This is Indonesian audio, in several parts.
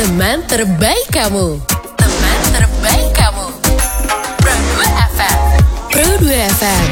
Teman terbaik kamu. Teman terbaik kamu. Pro 2 FM. Pro 2 FM.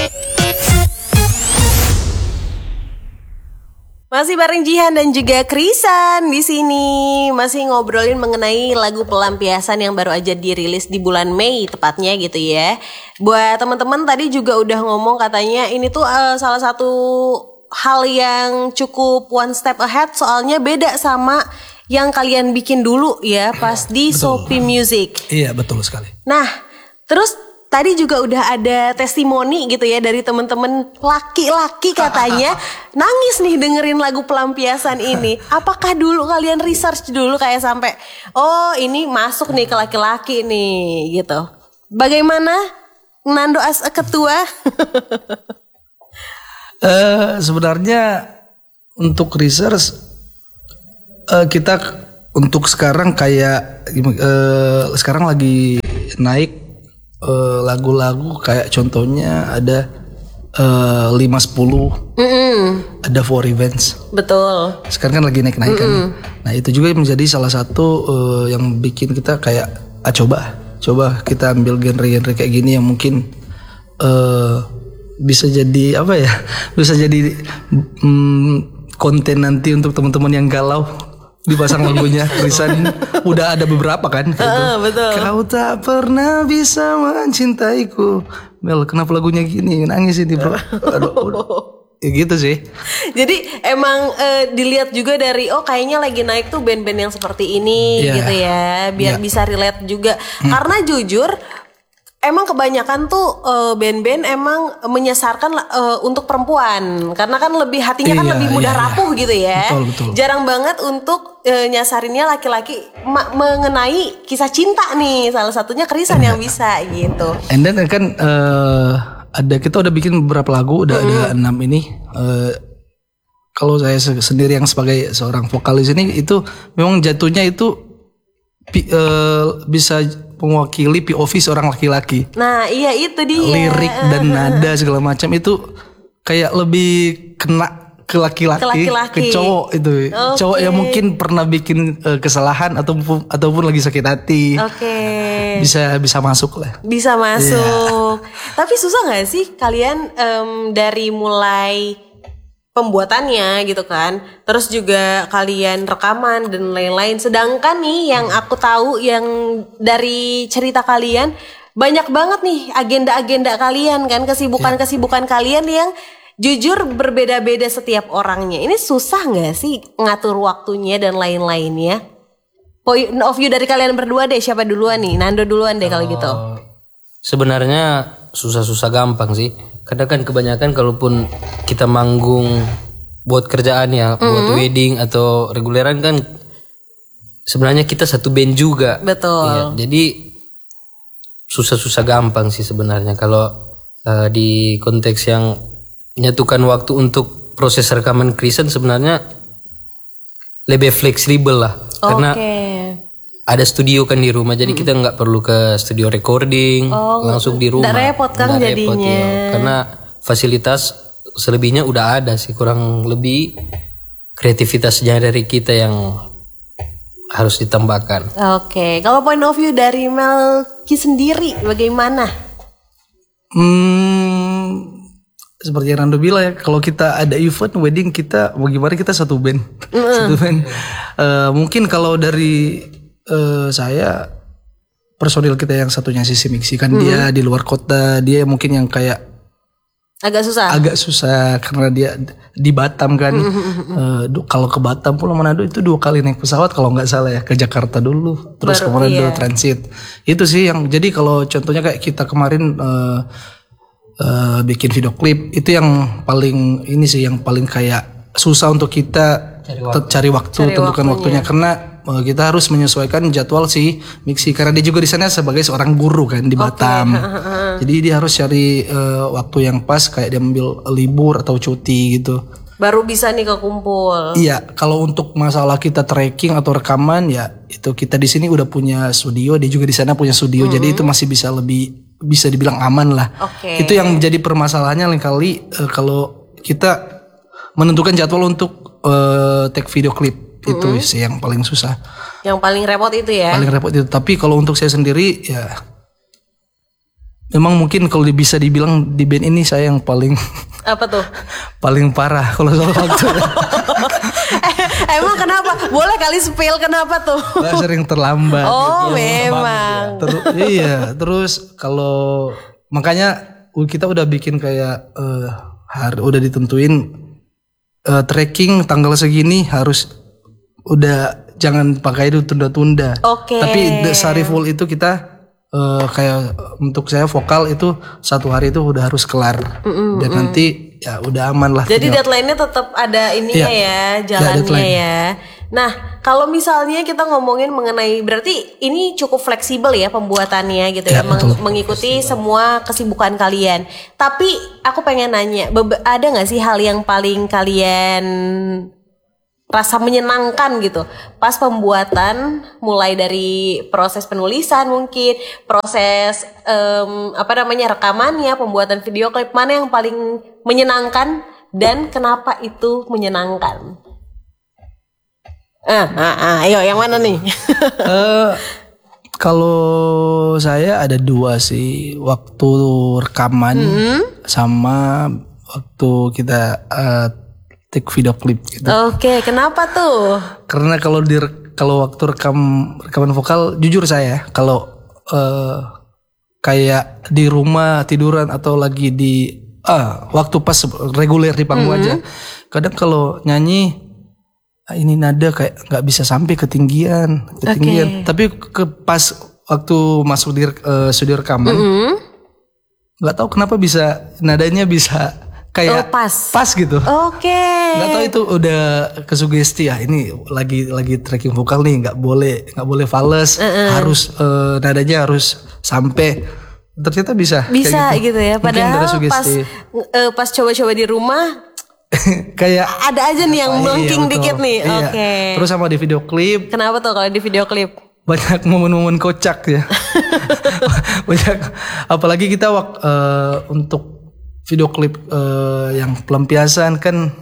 Masih bareng Jihan dan juga Krisan di sini, masih ngobrolin mengenai lagu pelampiasan yang baru aja dirilis di bulan Mei tepatnya gitu ya. Buat teman-teman tadi juga udah ngomong katanya ini tuh salah satu hal yang cukup one step ahead, soalnya beda sama yang kalian bikin dulu ya pas di Shopee Music. Iya, betul sekali. Nah, terus tadi juga udah ada testimoni gitu ya dari teman-teman laki-laki katanya nangis nih dengerin lagu pelampiasan ini. Apakah dulu kalian research dulu kayak sampai oh ini masuk nih ke laki-laki nih gitu. Bagaimana Nando as a ketua? Sebenarnya untuk research kita untuk sekarang kayak sekarang lagi naik lagu-lagu kayak contohnya ada 5-10 ada For Revenge. Betul. Sekarang kan lagi naik-naik kan. Nah itu juga menjadi salah satu yang bikin kita kayak coba kita ambil genre-genre kayak gini yang mungkin bisa jadi apa ya, bisa jadi konten nanti untuk teman-teman yang galau dipasang lagunya. Krisan udah ada beberapa kan betul. Kau tak pernah bisa mencintaiku. Mel, kenapa lagunya gini, nangis ini bro. Aduh. Ya gitu sih. Jadi emang dilihat juga dari kayaknya lagi naik tuh band-band yang seperti ini gitu ya, biar bisa relate juga. Karena jujur emang kebanyakan tuh band-band emang menyasarkan untuk perempuan, karena kan lebih hatinya kan lebih mudah rapuh gitu ya. Betul. Jarang banget untuk nyasarinnya laki-laki mengenai kisah cinta nih. Salah satunya Krisan yang bisa gitu. And then kan kita udah bikin beberapa lagu, udah ada 6 ini. Kalau saya sendiri yang sebagai seorang vokalis ini itu memang jatuhnya itu bisa mewakili POV seorang laki-laki. Nah iya itu dia. Lirik dan nada segala macam itu kayak lebih kena ke laki-laki, ke cowok itu. Okay. Cowok yang mungkin pernah bikin kesalahan ataupun lagi sakit hati. Bisa masuk lah. Bisa masuk. Tapi susah nggak sih kalian dari mulai pembuatannya gitu kan, terus juga kalian rekaman dan lain-lain. Sedangkan nih yang aku tahu yang dari cerita kalian banyak banget nih agenda-agenda kalian kan, kesibukan kalian yang jujur berbeda-beda setiap orangnya. Ini susah nggak sih ngatur waktunya dan lain-lainnya? Point of view dari kalian berdua deh, siapa duluan nih? Nando duluan deh kalau gitu. Sebenarnya susah-susah gampang sih. Kadang kan kebanyakan kalaupun kita manggung buat kerjaan ya, buat wedding atau reguleran kan sebenarnya kita satu band juga. Betul. Ya, jadi susah-susah gampang sih sebenarnya kalau di konteks yang menyatukan waktu untuk proses rekaman Krisan sebenarnya lebih fleksibel lah. Karena ada studio kan di rumah, jadi kita nggak perlu ke studio recording, langsung di rumah. Nggak repot kan jadinya. Ya. Karena fasilitas selebihnya udah ada sih, kurang lebih kreativitasnya dari kita yang harus ditambahkan. Kalau point of view dari Melki sendiri bagaimana? Seperti yang Rando bilang ya, kalau kita ada event wedding kita bagaimana, kita satu band. Mungkin kalau dari saya personil kita yang satunya sisi mixi kan dia di luar kota, dia mungkin yang kayak agak susah karena dia di Batam kan. Kalau ke Batam Pulau Manado itu 2 kali naik pesawat kalau nggak salah ya, ke Jakarta dulu terus ke Manado transit. Itu sih yang jadi kalau contohnya kayak kita kemarin bikin video klip itu yang paling ini sih, yang paling kayak susah untuk kita cari waktu, tentukan waktunya karena kita harus menyesuaikan jadwal si mixi karena dia juga di sana sebagai seorang guru kan di Batam. Jadi dia harus cari waktu yang pas, kayak dia ambil libur atau cuti gitu. Baru bisa nih kekumpul. Iya, kalau untuk masalah kita tracking atau rekaman ya itu kita di sini udah punya studio, dia juga di sana punya studio. Jadi itu masih bisa dibilang aman lah. Itu yang menjadi permasalahannya lain kali kalau kita menentukan jadwal untuk take video klip Itu sih yang paling susah. Yang paling repot itu ya. Paling repot itu. Tapi kalau untuk saya sendiri ya memang mungkin kalau bisa dibilang di band ini saya yang paling Apa tuh? paling parah kalau soal waktu. Emang kenapa? Boleh kali spill kenapa tuh? Saya sering terlambat. Oh, memang. Terus kalau makanya kita udah bikin kayak udah ditentuin tracking tanggal segini harus udah jangan pakai itu tunda-tunda. Oke. Tapi The Sariful itu kita kayak untuk saya vokal itu 1 hari itu udah harus kelar. Dan nanti ya udah aman lah. Jadi deadline-nya tetap ada ininya ya, jalannya ya. Nah, kalau misalnya kita ngomongin mengenai berarti ini cukup fleksibel ya pembuatannya gitu ya, mengikuti semua kesibukan kalian. Tapi aku pengen nanya, ada nggak sih hal yang paling kalian rasa menyenangkan gitu pas pembuatan, mulai dari proses penulisan mungkin, proses rekamannya, pembuatan video klip, mana yang paling menyenangkan dan kenapa itu menyenangkan? Ayo yang mana nih? Kalau saya ada 2 sih, waktu rekaman sama waktu kita take video klip gitu. Oke, kenapa tuh? Karena kalau waktu rekaman vokal, jujur saya kalau kayak di rumah tiduran atau lagi di waktu pas reguler di panggung aja, kadang kalau nyanyi ini nada kayak nggak bisa sampai ketinggian. Tapi pas waktu masuk di studio rekaman, nggak tahu kenapa bisa nadanya bisa kayak pas gitu. Oke. Nggak tahu itu udah kesugesti ya, ini lagi tracking vokal nih, nggak boleh fals, harus nadanya harus sampai. Ternyata bisa gitu ya. Padahal pas coba-coba di rumah kayak ada aja nih yang melengking dikit nih. Oke. Terus sama di video klip. Kenapa tuh kalau di video klip? Banyak momen-momen kocak ya. Banyak, apalagi kita untuk video klip yang pelampiasan kan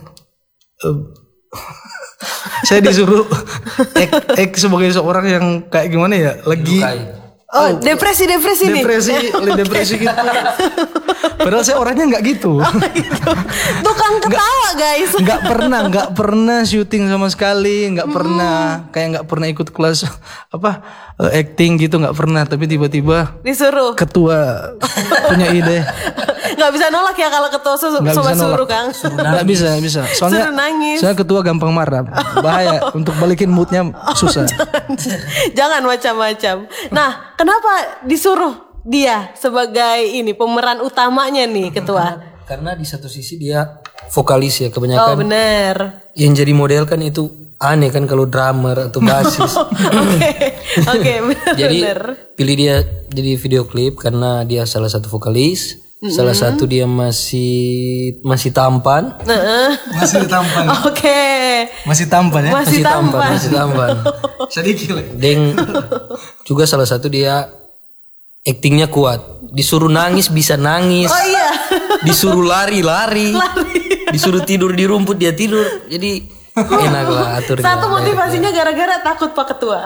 saya disuruh sebagai seorang yang kayak gimana ya, lagi depresi nih. Depresi gitu. Padahal saya orangnya nggak gitu. Tukang ketawa guys. Nggak pernah syuting sama sekali, nggak pernah ikut kelas acting gitu, nggak pernah. Tapi tiba-tiba disuruh ketua punya ide. Nggak bisa nolak ya kalau ketua suruh Kang. Nggak bisa. Soalnya saya ketua gampang marah, bahaya untuk balikin moodnya susah. Jangan macam-macam. Nah, kenapa disuruh dia sebagai pemeran utamanya nih ketua? Karena di satu sisi dia vokalis ya kebanyakan. Oh benar. Yang jadi model kan itu aneh kan kalau drummer atau basis. Oke, benar. Jadi pilih dia jadi video klip karena dia salah satu vokalis. Salah satu dia masih tampan. Masih tampan. Oke. Masih tampan ya? Masih tampan. Sedikit. Dan juga salah satu dia aktingnya kuat. Disuruh nangis bisa nangis. Oh iya. Disuruh lari. Disuruh tidur di rumput dia tidur. Jadi enak lah aturnya. Satu motivasinya gara-gara takut Pak Ketua.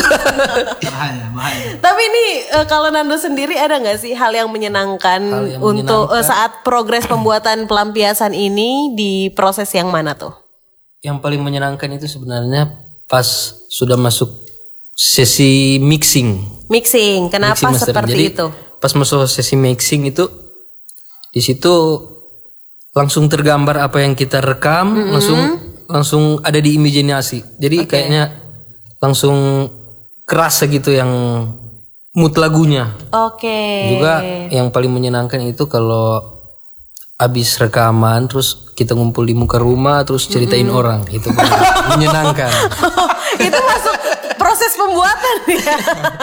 Bahaya. Tapi ini kalau Nando sendiri ada nggak sih hal yang menyenangkan untuk saat progres pembuatan pelampiasan ini di proses yang mana tuh? Yang paling menyenangkan itu sebenarnya pas sudah masuk sesi mixing. Kenapa seperti Jadi, itu? Pas masuk sesi mixing itu, di situ langsung tergambar apa yang kita rekam, langsung ada di imajinasi. Jadi kayaknya langsung kerasa gitu yang mood lagunya. Juga yang paling menyenangkan itu kalau abis rekaman terus kita ngumpul di muka rumah terus ceritain orang, itu menyenangkan. Itu masuk proses pembuatan ya.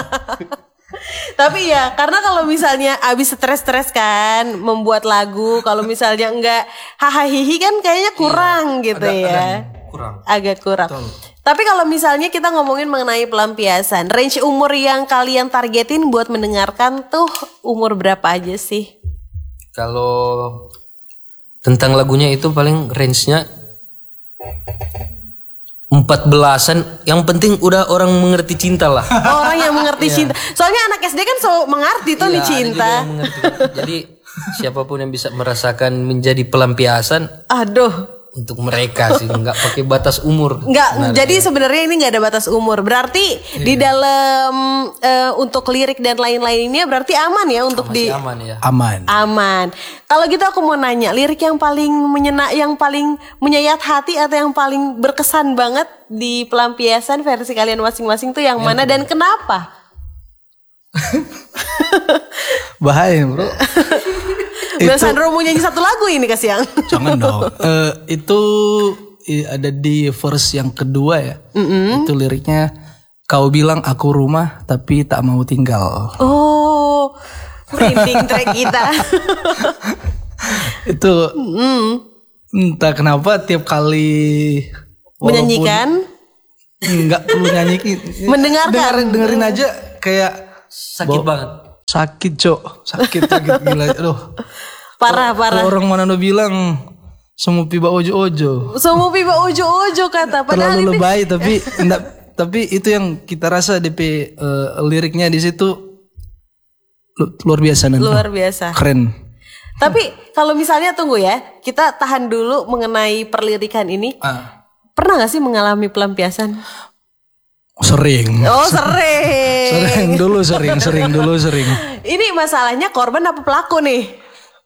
Tapi ya karena kalau misalnya abis stres kan membuat lagu, kalau misalnya enggak hahaha kan kayaknya kurang gitu agak kurang. Tapi kalau misalnya kita ngomongin mengenai pelampiasan, range umur yang kalian targetin buat mendengarkan tuh umur berapa aja sih? Kalau tentang lagunya itu paling range-nya 14-an, yang penting udah orang mengerti cinta lah. Orang yang mengerti cinta. Soalnya anak SD kan so mengerti tuh nih cinta. Jadi siapapun yang bisa merasakan menjadi pelampiasan, aduh, untuk mereka sih nggak pakai batas umur. Nggak, jadi sebenarnya ini nggak ada batas umur. Berarti di dalam untuk lirik dan lain-lainnya berarti aman ya untuk masih aman ya. Aman. Kalau gitu aku mau nanya, lirik yang paling yang paling menyayat hati atau yang paling berkesan banget di pelampiasan versi kalian masing-masing tuh yang mana dan kenapa? Bahaya bro. Mbak Sandro mau nyanyi satu lagu ini kasihan. Jangan dong. Itu ada di verse yang kedua ya. Itu liriknya, kau bilang aku rumah tapi tak mau tinggal. Oh, merinding track kita. Itu entah kenapa tiap kali menyanyikan, nggak perlu nyanyiin. Mendengarkan, dengerin aja kayak sakit banget. Sakit sakit gila. Aduh. Parah. Orang mana lo bilang semua piba ojo-ojo. Semua piba ojo-ojo kata. Padahal terlalu ini lebay tapi itu yang kita rasa DP liriknya di situ luar biasa dan luar biasa. Keren. Tapi kalau misalnya tunggu ya, kita tahan dulu mengenai perlirikan ini. Pernah gak sih mengalami pelampiasan? Sering. Oh sering. Sering dulu. Ini masalahnya korban apa pelaku nih?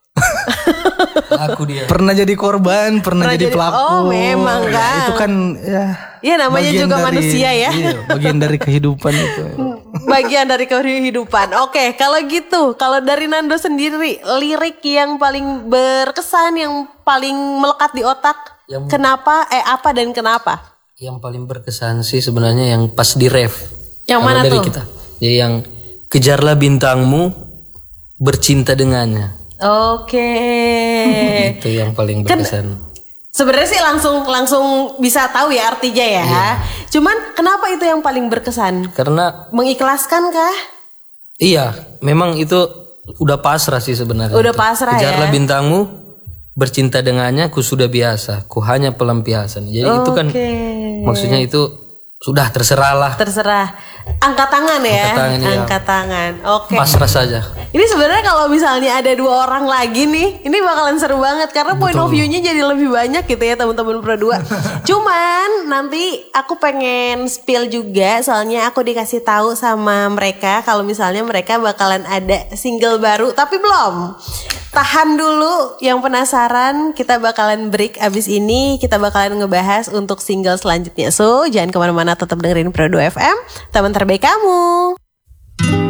Pelaku dia. Pernah jadi korban, pernah jadi pelaku. Oh memang kan. Ya, itu kan ya. Iya namanya juga manusia ya. Iya, bagian dari kehidupan itu. Bagian dari kehidupan. Oke, kalau gitu, kalau dari Nando sendiri, lirik yang paling berkesan, yang paling melekat di otak, kenapa? Apa dan kenapa? Yang paling berkesan sih sebenarnya yang pas di ref. Yang mana dari tuh? Kita. Jadi yang kejarlah bintangmu, bercinta dengannya. Oke. Itu yang paling berkesan. Sebenarnya sih langsung bisa tahu ya artinya ya. Iya. Cuman kenapa itu yang paling berkesan? Karena mengikhlaskan kah? Iya, memang itu udah pasrah sih sebenarnya. Udah pasrah. Kejarlah ya. bintangmu, bercinta dengannya, ku sudah biasa, ku hanya pelampiasan. Jadi itu kan maksudnya itu sudah terserah lah. Terserah. Angkat tangan ya. Angkat tangan. Oke. Pasrah saja. Ini sebenarnya kalau misalnya ada 2 orang lagi nih, ini bakalan seru banget karena point of view-nya jadi lebih banyak gitu ya teman-teman Pro 2. Cuman nanti aku pengen spill juga, soalnya aku dikasih tahu sama mereka kalau misalnya mereka bakalan ada single baru, tapi belum. Tahan dulu, yang penasaran kita bakalan break abis ini, kita bakalan ngebahas untuk single selanjutnya. So jangan kemana-mana, tetap dengerin Pro 2 FM, teman terbaik kamu.